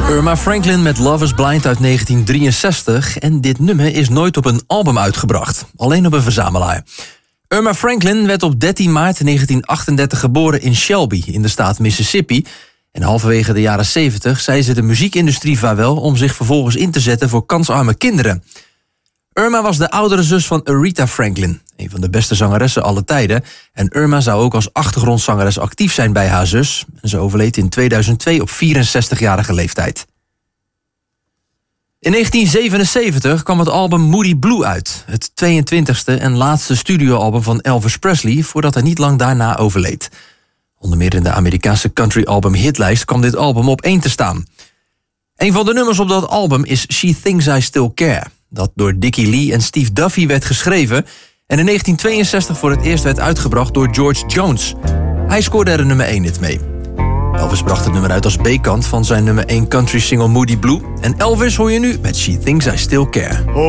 Irma Franklin met Love is Blind uit 1963. En dit nummer is nooit op een album uitgebracht. Alleen op een verzamelaar. Irma Franklin werd op 13 maart 1938 geboren in Shelby in de staat Mississippi. En halverwege de jaren 70 zei ze de muziekindustrie vaarwel om zich vervolgens in te zetten voor kansarme kinderen. Irma was de oudere zus van Aretha Franklin, een van de beste zangeressen aller tijden. En Irma zou ook als achtergrondzangeres actief zijn bij haar zus. En ze overleed in 2002 op 64-jarige leeftijd. In 1977 kwam het album Moody Blue uit. Het 22e en laatste studioalbum van Elvis Presley voordat hij niet lang daarna overleed. Onder meer in de Amerikaanse country-album hitlijst kwam dit album op 1 te staan. Een van de nummers op dat album is She Thinks I Still Care, dat door Dickie Lee en Steve Duffy werd geschreven en in 1962 voor het eerst werd uitgebracht door George Jones. Hij scoorde er een nummer 1 hit mee. Elvis bracht het nummer uit als B-kant van zijn nummer 1 country single Moody Blue. En Elvis hoor je nu met She Thinks I Still Care.